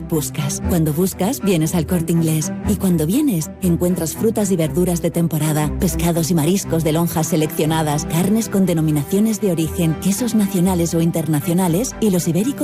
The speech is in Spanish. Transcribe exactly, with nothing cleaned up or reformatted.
buscas. Cuando buscas, vienes al Corte Inglés. Y cuando vienes, encuentras frutas y verduras de temporada, pescados y mariscos de lonjas seleccionadas, carnes con denominaciones de origen, quesos nacionales o internacionales y los ibéricos